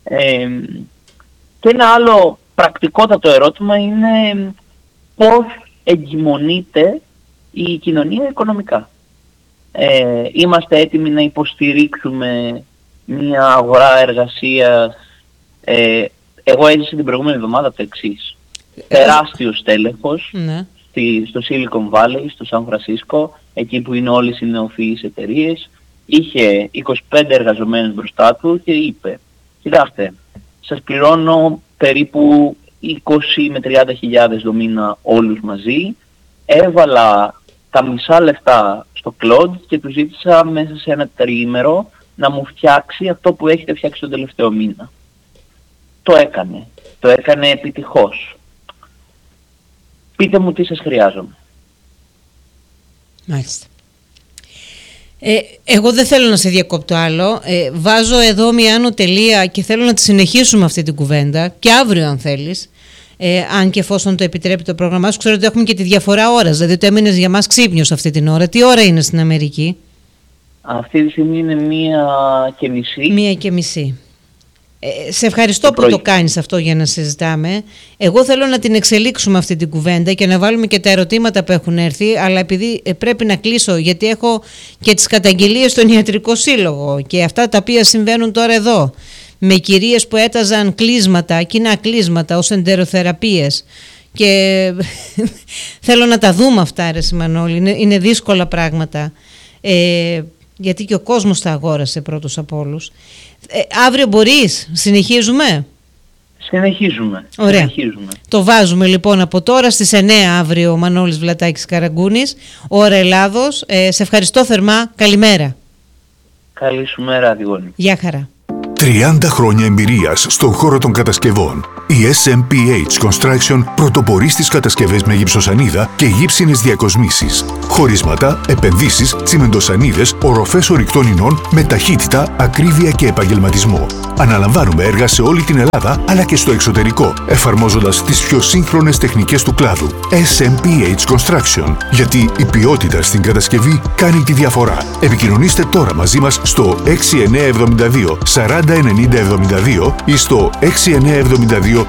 και ένα άλλο πρακτικότατο ερώτημα είναι πώς εγκυμονείται η κοινωνία οικονομικά. Είμαστε έτοιμοι να υποστηρίξουμε μια αγορά εργασίας. Εγώ έζησα την προηγούμενη εβδομάδα το εξής. Τεράστιος τέλεχος στο Silicon Valley, στο Σαν Φρανσίσκο, εκεί που είναι όλες οι νεοφυείς εταιρείες, είχε 25 εργαζομένους μπροστά του και είπε, κοιτάξτε, σας πληρώνω περίπου 20 με 30 χιλιάδες το μήνα όλους μαζί, έβαλα τα μισά λεφτά στο Claude και του ζήτησα μέσα σε ένα τριήμερο να μου φτιάξει αυτό που έχετε φτιάξει τον τελευταίο μήνα. το έκανε. Το έκανε επιτυχώς. Πείτε μου τι σας χρειάζομαι. Μάλιστα. Εγώ δεν θέλω να σε διακόπτω άλλο. Βάζω εδώ μια άνω τελεία και θέλω να τη συνεχίσουμε αυτή την κουβέντα και αύριο αν θέλεις. Αν και εφόσον το επιτρέπει το πρόγραμμά σου. Ξέρω ότι έχουμε και τη διαφορά ώρας, δηλαδή ότι έμεινες για μας ξύπνιος αυτή την ώρα. Τι ώρα είναι στην Αμερική? Αυτή τη στιγμή είναι 1:30. 1:30. Σε ευχαριστώ που το κάνεις αυτό για να συζητάμε. Εγώ θέλω να την εξελίξουμε αυτή την κουβέντα και να βάλουμε και τα ερωτήματα που έχουν έρθει, αλλά επειδή πρέπει να κλείσω, γιατί έχω και τις καταγγελίες στον Ιατρικό Σύλλογο και αυτά τα οποία συμβαίνουν τώρα εδώ, με κυρίες που έταζαν κλείσματα, κοινά κλείσματα ως εντεροθεραπείες, και θέλω να τα δούμε αυτά, ρε Σιμανόλη, είναι δύσκολα πράγματα. Γιατί και ο κόσμος τα αγόρασε πρώτος από όλους. Αύριο μπορείς, συνεχίζουμε? Συνεχίζουμε. Ωραία. Συνεχίζουμε. Το βάζουμε λοιπόν από τώρα στις 9 αύριο ο Μανώλης Βλατάκης Καραγκούνης, ώρα Ελλάδος. Σε ευχαριστώ θερμά. Καλημέρα. Καλή σου μέρα, Αντιγόνη. Γεια χαρά. 30 χρόνια εμπειρίας στον χώρο των κατασκευών. Η SMPH Construction πρωτοπορεί στις κατασκευές με γυψοσανίδα και γύψινες διακοσμήσεις. Χωρίσματα, επενδύσεις, τσιμεντοσανίδες, οροφές ορυκτών ινών με ταχύτητα, ακρίβεια και επαγγελματισμό. Αναλαμβάνουμε έργα σε όλη την Ελλάδα αλλά και στο εξωτερικό, εφαρμόζοντας τις πιο σύγχρονες τεχνικές του κλάδου. SMPH Construction. Γιατί η ποιότητα στην κατασκευή κάνει τη διαφορά. Επικοινωνήστε τώρα μαζί μας στο 6972 409072 ή στο 6972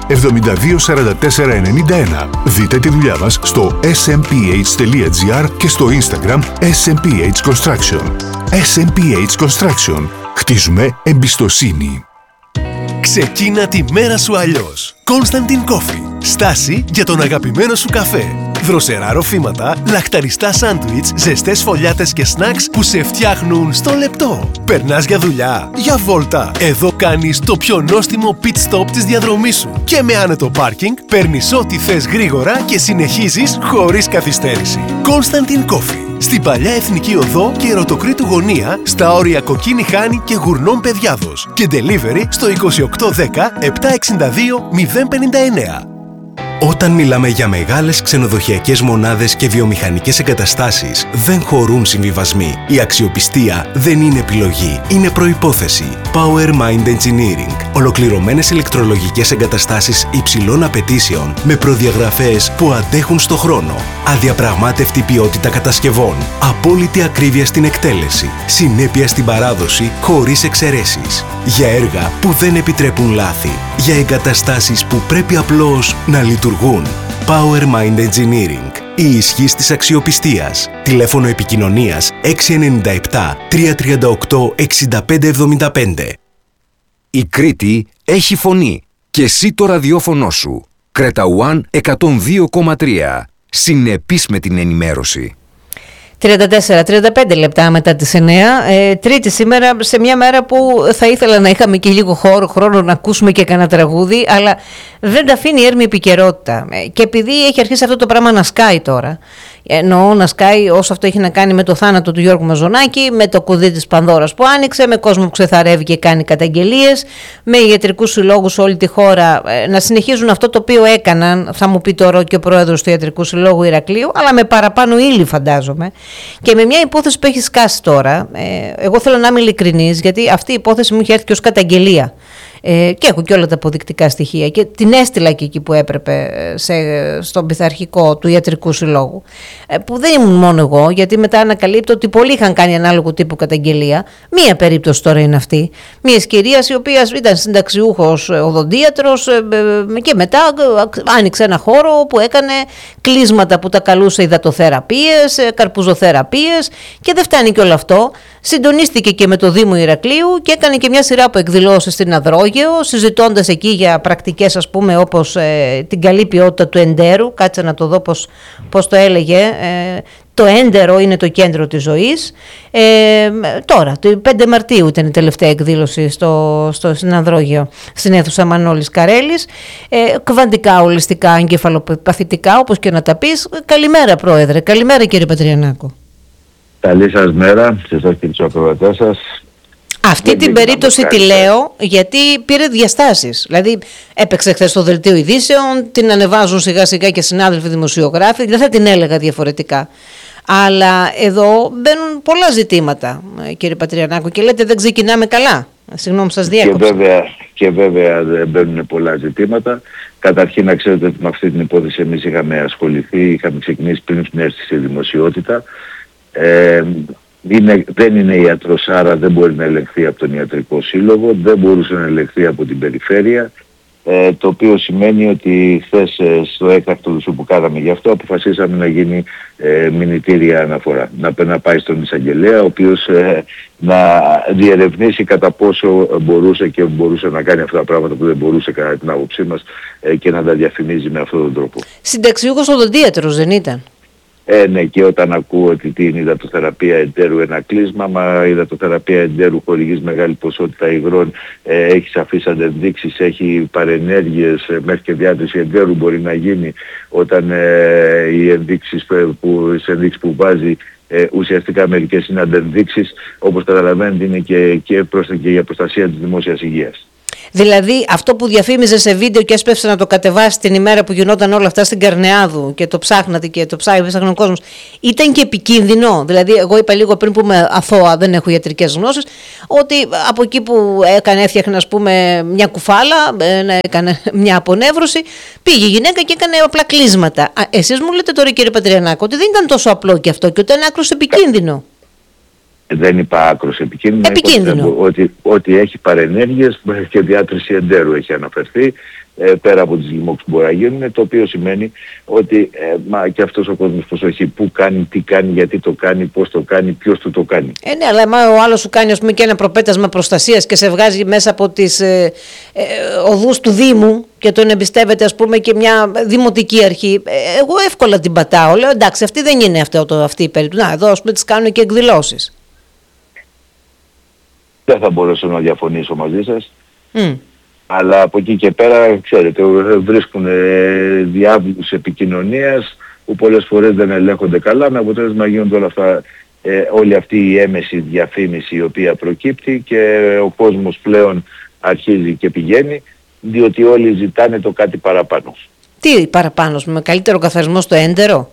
724491. Δείτε τη δουλειά μας στο smph.gr και στο Instagram SMPH Construction. SMPH Construction. Χτίζουμε εμπιστοσύνη. Ξεκίνα τη μέρα σου αλλιώς. Constantin Coffee. Στάση για τον αγαπημένο σου καφέ. Δροσερά ροφήματα, λαχταριστά σάντουιτς, ζεστές φωλιάτες και σνακς που σε φτιάχνουν στο λεπτό. Περνάς για δουλειά, για βόλτα. Εδώ κάνεις το πιο νόστιμο pit stop της διαδρομής σου. Και με άνετο πάρκινγκ παίρνεις ό,τι θες γρήγορα και συνεχίζεις χωρίς καθυστέρηση. Constantin Coffee. Στην Παλιά Εθνική Οδό και Ερωτοκρήτου Γωνία, στα όρια Κοκκίνη Χάνη και Γουρνών Παιδιάδος. Και delivery στο 2810 762 059. Όταν μιλάμε για μεγάλες ξενοδοχειακές μονάδες και βιομηχανικές εγκαταστάσεις, δεν χωρούν συμβιβασμοί. Η αξιοπιστία δεν είναι επιλογή, είναι προϋπόθεση. Power Mind Engineering. Ολοκληρωμένες ηλεκτρολογικές εγκαταστάσεις υψηλών απαιτήσεων με προδιαγραφές που αντέχουν στο χρόνο. Αδιαπραγμάτευτη ποιότητα κατασκευών. Απόλυτη ακρίβεια στην εκτέλεση. Συνέπεια στην παράδοση χωρίς εξαιρέσεις. Για έργα που δεν επιτρέπουν λάθη. Για εγκαταστάσεις που πρέπει απλώς να λειτουργούν. Power Mind Engineering. Η ισχύς της αξιοπιστίας. Τηλέφωνο επικοινωνίας 697 338 6575. Η Κρήτη έχει φωνή και εσύ το ραδιόφωνο σου. Κρέτα One 102,3. Συνεπής με την ενημέρωση. 34-35 λεπτά μετά τις 9, Τρίτη σήμερα, σε μια μέρα που θα ήθελα να είχαμε και λίγο χρόνο να ακούσουμε και κανένα τραγούδι, αλλά δεν τα αφήνει η έρμη επικαιρότητα. Και επειδή έχει αρχίσει αυτό το πράγμα να σκάει τώρα, εννοώ να σκάει όσο αυτό έχει να κάνει με το θάνατο του Γιώργου Μαζονάκη, με το κουδί της Πανδώρας που άνοιξε, με κόσμο που ξεθαρεύει και κάνει καταγγελίες, με ιατρικούς συλλόγους σε όλη τη χώρα να συνεχίζουν αυτό το οποίο έκαναν, θα μου πει τώρα και ο πρόεδρος του Ιατρικού Συλλόγου Ηρακλείου, αλλά με παραπάνω ύλη φαντάζομαι. Και με μια υπόθεση που έχει σκάσει τώρα, εγώ θέλω να είμαι ειλικρινής, γιατί αυτή η υπόθεση μου είχε έρθει και ως καταγγελία. Και έχω και όλα τα αποδεικτικά στοιχεία και την έστειλα και εκεί που έπρεπε στον πειθαρχικό του Ιατρικού Συλλόγου, που δεν ήμουν μόνο εγώ, γιατί μετά ανακαλύπτω ότι πολλοί είχαν κάνει ανάλογο τύπου καταγγελία. Μία περίπτωση τώρα είναι αυτή, μιας κυρίας η οποία ήταν συνταξιούχος οδοντίατρος και μετά άνοιξε ένα χώρο που έκανε κλείσματα που τα καλούσε υδατοθεραπείες, καρπουζοθεραπείες, και δεν φτάνει και όλο αυτό. Συντονίστηκε και με το Δήμο Ηρακλείου και έκανε και μια σειρά από εκδηλώσεις στην Αδρόγειο, συζητώντας εκεί για πρακτικές, ας πούμε, όπως την καλή ποιότητα του εντέρου. Κάτσε να το δω πώς το έλεγε. Το έντερο είναι το κέντρο της ζωής. Τώρα, το 5 Μαρτίου ήταν η τελευταία εκδήλωση στην Ανδρόγειο, στην αίθουσα Μανώλης Καρέλης. Κβαντικά, ολιστικά, εγκεφαλοπαθητικά, όπως και να τα πεις. Καλημέρα, Πρόεδρε. Καλημέρα, κύριε Πατριανάκο. Καλή σας μέρα σε εσάς και τους ακροατές σας. Αυτή την περίπτωση τη λέω γιατί πήρε διαστάσεις. Δηλαδή έπαιξε χθες στο δελτίο ειδήσεων, την ανεβάζουν σιγά σιγά και συνάδελφοι δημοσιογράφοι, δεν θα την έλεγα διαφορετικά. Αλλά εδώ μπαίνουν πολλά ζητήματα, κύριε Πατριανάκο, και λέτε δεν ξεκινάμε καλά. Συγγνώμη, σας διέκοψα. Και βέβαια δεν μπαίνουν πολλά ζητήματα. Καταρχήν να ξέρετε ότι με αυτή την υπόθεση εμείς είχαμε ασχοληθεί, είχαμε ξεκινήσει πριν έρθει στη δημοσιότητα. Δεν είναι ιατρός, άρα δεν μπορεί να ελεγχθεί από τον Ιατρικό Σύλλογο, δεν μπορούσε να ελεγχθεί από την περιφέρεια, το οποίο σημαίνει ότι χθες στο έκτακτο που κάναμε γι' αυτό αποφασίσαμε να γίνει μηνυτήρια αναφορά. Να πάει στον εισαγγελέα, ο οποίος να διερευνήσει κατά πόσο μπορούσε να κάνει αυτά τα πράγματα που δεν μπορούσε κατά την άποψή μας και να τα διαφημίζει με αυτόν τον τρόπο. Συνταξιούχος οδοντίατρος δεν ήταν? Ναι, και όταν ακούω ότι την υδατοθεραπεία εντέρου ένα κλείσμα, μα η υδατοθεραπεία εντέρου χορηγείς μεγάλη ποσότητα υγρών, έχει σαφείς αντενδείξεις, έχει παρενέργειες, μέχρι και διάτρηση εντέρου μπορεί να γίνει όταν οι ενδείξεις που βάζει ουσιαστικά μερικές είναι αντενδείξεις, όπως καταλαβαίνετε είναι και για προστασία της δημόσιας υγείας. Δηλαδή αυτό που διαφήμιζε σε βίντεο και έσπευσε να το κατεβάσει την ημέρα που γινόταν όλα αυτά στην Καρνεάδου και το ψάχνατε και το ψάχνει ο κόσμος, ήταν και επικίνδυνο? Δηλαδή εγώ είπα λίγο πριν που είμαι αθώα, δεν έχω ιατρικές γνώσεις, ότι από εκεί που έφτιαχνε ας πούμε μια κουφάλα, έκανε μια απονεύρωση, πήγε η γυναίκα και έκανε απλά κλείσματα. Εσείς μου λέτε τώρα, κύριε Πατριανάκο, ότι δεν ήταν τόσο απλό και αυτό και ότι ήταν άκρως επικίνδυνο. Δεν είπα άκρος επικίνδυνο. Ότι έχει παρενέργειες και διάτρηση εντέρου έχει αναφερθεί, πέρα από τις λοιμώξεις που μπορεί να γίνουν, το οποίο σημαίνει ότι και αυτός ο κόσμος προσοχή, πού κάνει, τι κάνει, γιατί το κάνει, πώς το κάνει, ποιος του το κάνει. Ναι, αλλά ο άλλος σου κάνει ας πούμε και ένα προπέτασμα προστασίας και σε βγάζει μέσα από τις οδούς του Δήμου και τον εμπιστεύεται ας πούμε και μια δημοτική αρχή, εγώ εύκολα την πατάω, λέω εντάξει αυτή δεν είναι αυτή η περίπτωση, εδώ ας πούμε τις κάνουν και εκδηλώσεις. Δεν θα μπορέσω να διαφωνήσω μαζί σας. Αλλά από εκεί και πέρα, ξέρετε, βρίσκουν διάβλους επικοινωνίας που πολλές φορές δεν ελέγχονται καλά, με αποτέλεσμα γίνονται όλα αυτά, όλη αυτή η έμεση διαφήμιση η οποία προκύπτει και ο κόσμος πλέον αρχίζει και πηγαίνει, διότι όλοι ζητάνε το κάτι παραπάνω. Τι παραπάνω, με καλύτερο καθαρισμό στο έντερο?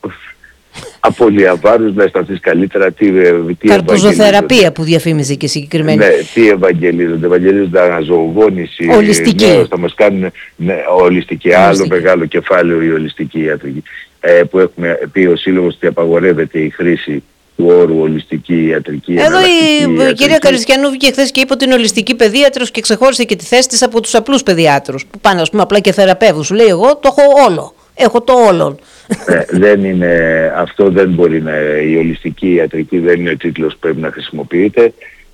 Απώλεια βάρους, να αισθανθείς καλύτερα, καρποζοθεραπεία που διαφήμιζε και συγκεκριμένη. Ναι, τι ευαγγελίζονται αναζωογόνηση, ολιστική. Ναι, θα μας κάνουν ολιστική, άλλο μεγάλο κεφάλαιο η ολιστική ιατρική, που έχουμε πει ο Σύλλογος ότι απαγορεύεται η χρήση του όρου ολιστική ιατρική. Εδώ η κυρία Καριστιανού βγήκε χθες και είπε ότι είναι ολιστική παιδίατρος και ξεχώρισε και τη θέση της από τους απλούς παιδιάτρους που πάνε ας πούμε απλά και θεραπεύουν. Σου λέει εγώ το έχω όλο. Έχω το όλον. Δεν είναι, αυτό δεν μπορεί να, η ολιστική ιατρική δεν είναι ο τίτλος που πρέπει να χρησιμοποιείται,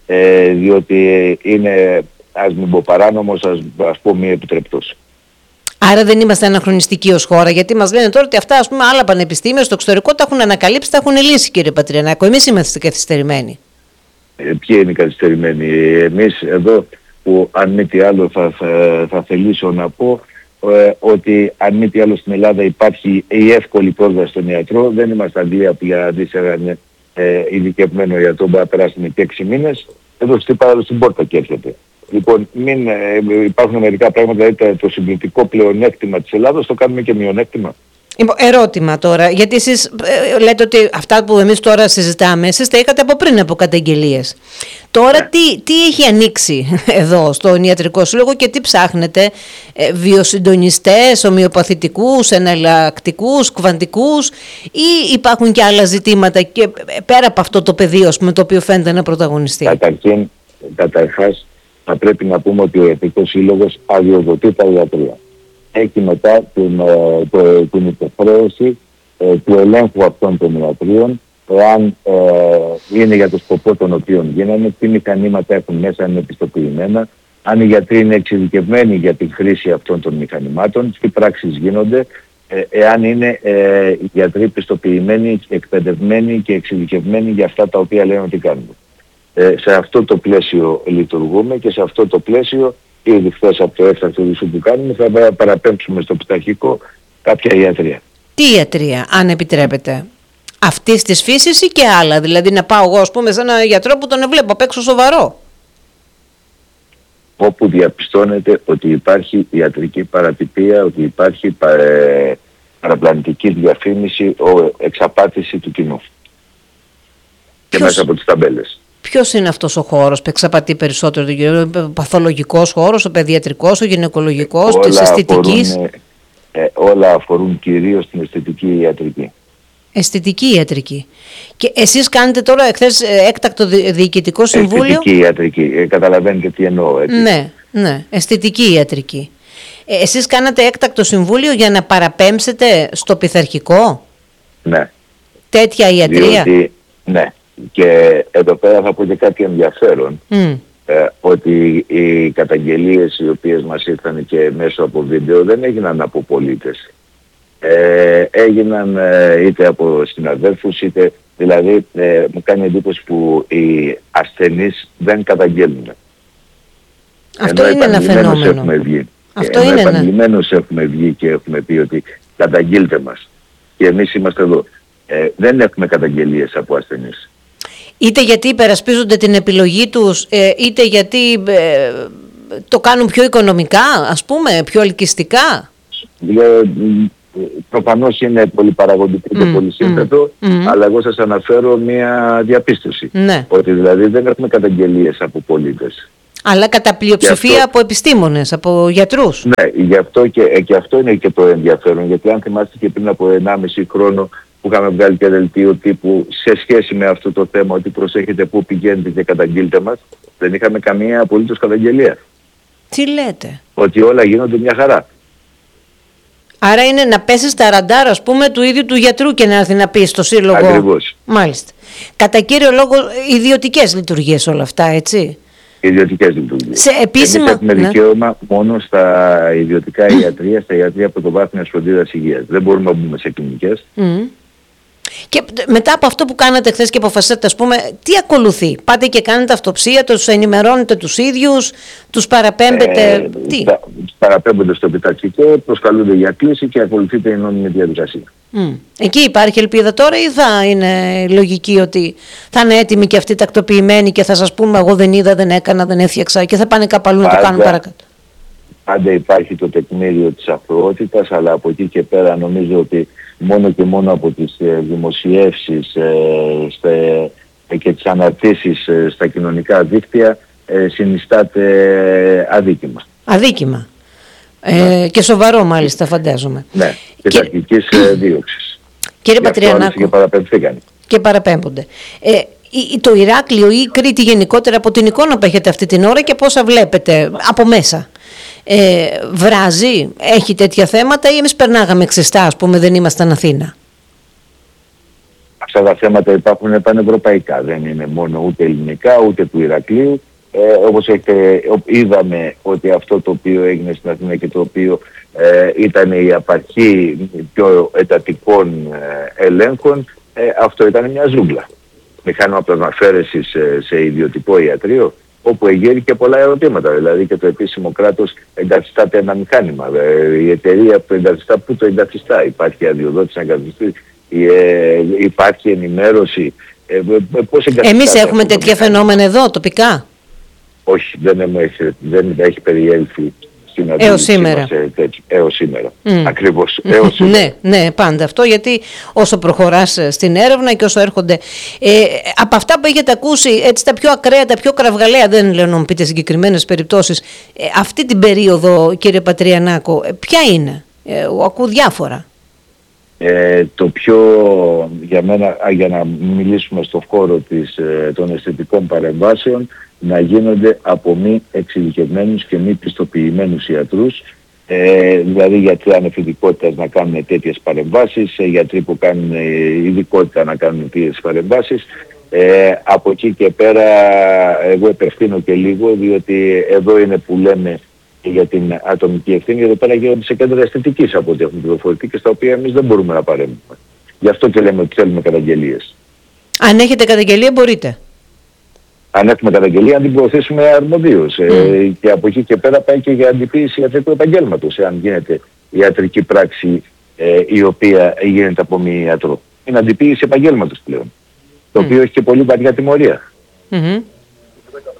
διότι είναι, ας μην πω παράνομος, ας πω μη επιτρεπτός. Άρα δεν είμαστε αναχρονιστικοί ως χώρα, γιατί μας λένε τώρα ότι αυτά ας πούμε άλλα πανεπιστήμια στο εξωτερικό τα έχουν ανακαλύψει, τα έχουν λύσει, κύριε Πατριανάκο. Εμείς είμαστε καθυστερημένοι. Ποιοι είναι οι καθυστερημένοι? Εμείς εδώ που αν μη τι άλλο θα θελήσω να πω, ότι αν μη τι άλλο στην Ελλάδα υπάρχει η εύκολη πρόσβαση στον ιατρό. Δεν είμαστε Αγγλία που για να δεις έναν ειδικευμένο ιατρό μπορεί να περάσουμε και 6 μήνες. Εδώ χτυπάει άλλο στην πόρτα και έρχεται. Λοιπόν, υπάρχουν μερικά πράγματα, δηλαδή το συμπληκτικό πλεονέκτημα της Ελλάδας το κάνουμε και μειονέκτημα. Ερώτημα τώρα, γιατί εσείς λέτε ότι αυτά που εμείς τώρα συζητάμε, εσείς τα είχατε από πριν από καταγγελίες. Τώρα τι έχει ανοίξει εδώ στον Ιατρικό Σύλλογο και τι ψάχνετε? Βιοσυντονιστές, ομοιοπαθητικούς, εναλλακτικούς, κβαντικούς, ή υπάρχουν και άλλα ζητήματα και πέρα από αυτό το πεδίο με το οποίο φαίνεται να πρωταγωνιστεί? Καταρχάς θα πρέπει να πούμε ότι ο Ιατρικός Σύλλογος αδειοδοτεί τα ιατρεία. Έχει μετά την υποχρέωση του ελέγχου αυτών των ιατρίων, εάν είναι για το σκοπό τον οποίο γίνανε, τι μηχανήματα έχουν μέσα, αν είναι επιστοποιημένα, αν οι γιατροί είναι εξειδικευμένοι για τη χρήση αυτών των μηχανημάτων, τι πράξεις γίνονται, εάν είναι οι γιατροί πιστοποιημένοι, εκπαιδευμένοι και εξειδικευμένοι για αυτά τα οποία λένε ότι κάνουν. Σε αυτό το πλαίσιο λειτουργούμε και σε αυτό το πλαίσιο ήδη χθες από το έκτακτο που κάνουμε θα παραπέμψουμε στο πειθαρχικό κάποια ιατρία. Τι ιατρία, αν επιτρέπετε? Αυτής της φύσης ή και άλλα? Δηλαδή να πάω εγώ ας πούμε σε ένα γιατρό που τον βλέπω απ' έξω σοβαρό. όπου διαπιστώνεται ότι υπάρχει ιατρική παρατυπία, ότι υπάρχει παραπλανητική διαφήμιση, εξαπάτηση του κοινού. Και μέσα από τις ταμπέλες. Ποιος είναι αυτός ο χώρος που εξαπατεί περισσότερο τον κύριο? Ο παθολογικός χώρος, ο παιδιατρικός, ο γυναικολογικός, της αισθητικής? Όλα αφορούν κυρίως την αισθητική ιατρική. Αισθητική ιατρική. Και εσείς κάνετε τώρα εχθές έκτακτο διοικητικό συμβούλιο? Αισθητική ιατρική. Καταλαβαίνετε τι εννοώ, έτσι. Ναι. Αισθητική ιατρική. Εσείς κάνατε έκτακτο συμβούλιο για να παραπέμψετε στο πειθαρχικό? Ναι. Τέτοια ιατρία? Διότι, ναι. Και εδώ πέρα θα πω και κάτι ενδιαφέρον. Ότι οι καταγγελίες οι οποίες μας ήρθαν και μέσω από βίντεο δεν έγιναν από πολίτες. Έγιναν είτε από συναδέλφους, είτε δηλαδή μου κάνει εντύπωση που οι ασθενείς δεν καταγγέλνουν. Αυτό είναι ένα φαινόμενο. Έχουμε βγει. Αυτό είναι επανειλημμένως έχουμε βγει και έχουμε πει ότι καταγγείλτε μας. Και εμείς είμαστε εδώ. Δεν έχουμε καταγγελίες από ασθενείς. Είτε γιατί υπερασπίζονται την επιλογή τους, είτε γιατί το κάνουν πιο οικονομικά, ας πούμε, πιο ελκυστικά. Προφανώς είναι πολύ παραγωγικό και πολύ σύνθετο, αλλά εγώ σας αναφέρω μια διαπίστωση. Ναι. Ότι δηλαδή δεν έχουμε καταγγελίες από πολίτες. Αλλά κατά πλειοψηφία από επιστήμονες, από γιατρούς. Ναι, γι' αυτό και αυτό είναι και το ενδιαφέρον, γιατί αν θυμάστε και πριν από 1,5 χρόνο που είχαμε βγάλει και δελτίο τύπου σε σχέση με αυτό το θέμα, ότι προσέχετε πού πηγαίνετε και καταγγείλτε μας, δεν είχαμε καμία απολύτως καταγγελία. Τι λέτε? Ότι όλα γίνονται μια χαρά. Άρα είναι να πέσει στα ραντάρ, ας πούμε, του ίδιου του γιατρού και να έρθει να πει στο σύλλογο. Ακριβώς. Μάλιστα. Κατά κύριο λόγο ιδιωτικές λειτουργίες όλα αυτά, έτσι. Ιδιωτικές λειτουργίες. Σε επίσημα... Εμείς έχουμε δικαίωμα μόνο στα ιδιωτικά ιατρεία, στα ιατρεία πρωτοβάθμιας φροντίδας υγείας. Δεν μπορούμε να μπούμε σε κλινικές. Και μετά από αυτό που κάνατε χθες και αποφασίσατε, ας πούμε, τι ακολουθεί? Πάτε και κάνετε αυτοψία, τους ενημερώνετε τους ίδιους, τους παραπέμπετε, τι? Παραπέμπονται στο επιτακτικό, προσκαλούνται για κλήση και ακολουθείται η νόμιμη διαδικασία. Εκεί υπάρχει ελπίδα τώρα ή θα είναι λογική ότι θα είναι έτοιμοι και αυτοί τακτοποιημένοι και θα σας πούμε εγώ δεν είδα, δεν έκανα, δεν έφτιαξα και θα πάνε κάπου αλλού να το κάνουν παρακάτω? Πάντα υπάρχει το τεκμήριο της αθωότητας, αλλά από εκεί και πέρα νομίζω ότι μόνο και μόνο από τις δημοσιεύσεις και τις αναρτήσεις στα κοινωνικά δίκτυα συνιστάται αδίκημα. Αδίκημα. Και σοβαρό μάλιστα, φαντάζομαι. Ναι, και τακτικής δίωξης. Κύριε Πατριανάκο. Και παραπέμφθηκαν. Και παραπέμπονται. Το Ηράκλειο ή η Κρήτη γενικότερα, από την εικόνα που έχετε αυτή την ώρα και πόσα βλέπετε από μέσα, βράζει, έχει τέτοια θέματα ή εμείς περνάγαμε ξεστά, ας πούμε, δεν ήμασταν Αθήνα? Αυτά τα θέματα υπάρχουν πανευρωπαϊκά, δεν είναι μόνο ούτε ελληνικά ούτε του Ηρακλείου. Όπως είδαμε ότι αυτό το οποίο έγινε στην Αθήνα και το οποίο ήταν η απαρχή πιο εντατικών ελέγχων, αυτό ήταν μια ζούγκλα. Μηχάνημα πλασμαφέρεσης σε ιδιωτικό ιατρείο, όπου εγείρει και πολλά ερωτήματα. Δηλαδή και το επίσημο κράτος εγκαθιστάται ένα μηχάνημα. Η εταιρεία που εγκαθιστά, πού το εγκαθιστά? Υπάρχει αδειοδότηση να εγκαθιστεί? Υπάρχει ενημέρωση? Πώς εγκαθιστάται? Εμείς έχουμε τέτοια φαινόμενα εδώ τοπικά? Όχι, δεν έχει περιέλθει στην αντίληψή μας έως σήμερα. Ακριβώς, έως σήμερα. Ναι, πάντα αυτό, γιατί όσο προχωράς στην έρευνα και όσο έρχονται από αυτά που έχετε ακούσει, έτσι τα πιο ακραία, τα πιο κραυγαλαία, δεν λέω να μου πείτε συγκεκριμένες περιπτώσεις, αυτή την περίοδο, κύριε Πατριανάκο, ποια είναι? Ακούω διάφορα. Το πιο για μένα, για να μιλήσουμε στο χώρο των αισθητικών παρεμβάσεων, να γίνονται από μη εξειδικευμένους και μη πιστοποιημένους ιατρούς, δηλαδή γιατροί ανεφητικότητας να κάνουν τέτοιες παρεμβάσεις, γιατροί που κάνουν ειδικότητα να κάνουν τέτοιες παρεμβάσεις. Από εκεί και πέρα εγώ επευθύνω και λίγο, διότι εδώ είναι που λέμε για την ατομική ευθύνη, εδώ πέρα γίνονται σε κέντρα αισθητικής από ό,τι έχουν πληροφορηθεί και στα οποία εμείς δεν μπορούμε να παρέμβουμε. Γι' αυτό και λέμε ότι θέλουμε καταγγελίες. Αν έχετε καταγγελία μπορείτε. Αν έχουμε καταγγελία, αν την προωθήσουμε αρμοδίως. Και από εκεί και πέρα πάει και για αντιποίηση ιατρικού επαγγέλματος, εάν γίνεται ιατρική πράξη η οποία γίνεται από μη ιατρό. Είναι αντιποίηση επαγγέλματος πλέον, το οποίο έχει και πολύ βαριά τιμωρία.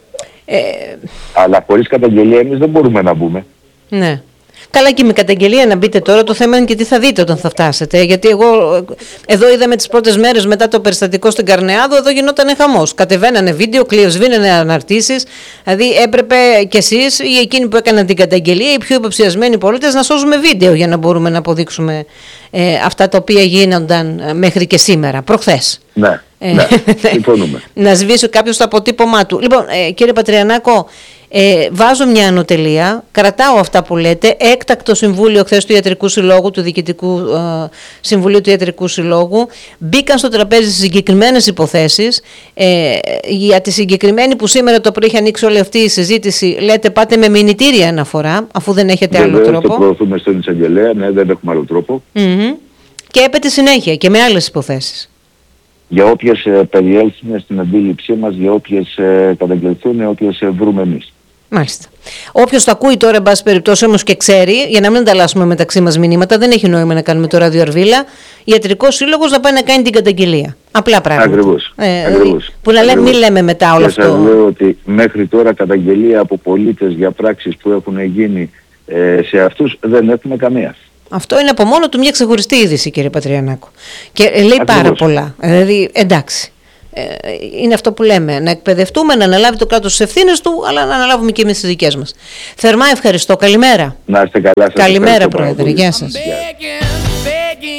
Αλλά χωρίς καταγγελία εμείς δεν μπορούμε να μπούμε. Ναι. Καλά, και με καταγγελία να μπείτε τώρα, το θέμα είναι και τι θα δείτε όταν θα φτάσετε. Γιατί εγώ εδώ είδαμε τις πρώτες μέρες μετά το περιστατικό στην Καρνεάδο, εδώ γινόταν χαμός. Κατεβαίνανε βίντεο, κλειοσβήνανε αναρτήσεις. Δηλαδή έπρεπε κι εσείς ή εκείνοι που έκαναν την καταγγελία, οι πιο υποψιασμένοι πολίτες, να σώζουμε βίντεο για να μπορούμε να αποδείξουμε αυτά τα οποία γίνονταν μέχρι και σήμερα, προχθές. Ναι, συμφωνούμε. Να σβήσει κάποιος το αποτύπωμά του. Λοιπόν, κύριε Πατριανάκο, βάζω μια ανωτελεία, κρατάω αυτά που λέτε. Έκτακτο συμβούλιο χθες του Ιατρικού Συλλόγου, του Διοικητικού Συμβουλίου του Ιατρικού Συλλόγου. Μπήκαν στο τραπέζι συγκεκριμένες υποθέσεις. Για τη συγκεκριμένη που σήμερα το πρωί έχει ανοίξει όλη αυτή η συζήτηση, λέτε πάτε με μηνυτήρια αναφορά, αφού δεν έχετε άλλο τρόπο. Το προωθούμε στον εισαγγελέα, ναι, δεν έχουμε άλλο τρόπο. Και έπεται συνέχεια και με άλλες υποθέσεις. Για όποιες περιέλθουν στην αντίληψή μας, για όποιες καταγγελθούν, όποιες βρούμε εμείς. Μάλιστα. Όποιος το ακούει τώρα, εν πάση περιπτώσει, όμως και ξέρει, για να μην ανταλλάσσουμε μεταξύ μας μηνύματα, δεν έχει νόημα να κάνουμε το ράδιο Αρβίλα, Ιατρικός Σύλλογος να πάει να κάνει την καταγγελία. Απλά πράγματα. Ακριβώς. Που να λέμε, μην λέμε μετά όλο αυτό. Και σας λέω ότι μέχρι τώρα καταγγελία από πολίτες για πράξεις που έχουν γίνει σε αυτούς δεν έχουμε καμία. Αυτό είναι από μόνο του μια ξεχωριστή είδηση, κύριε Πατριανάκο. Και λέει πάρα πολλά. Δηλαδή, εντάξει. Είναι αυτό που λέμε. Να εκπαιδευτούμε, να αναλάβει το κράτος τις ευθύνες του, αλλά να αναλάβουμε και εμείς τις δικές μας. Θερμά ευχαριστώ. Καλημέρα. Να είστε καλά. Καλημέρα, Πρόεδρε. Γεια σας.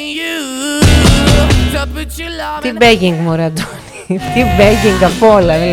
Τι begging, μωρέ, Αντώνη. Τι begging απ' όλα.